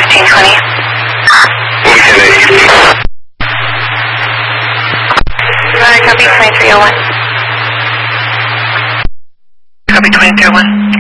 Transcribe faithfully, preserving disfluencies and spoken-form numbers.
fifteen twenty. Alright, copy twenty-three oh one. Copy twenty-three oh one.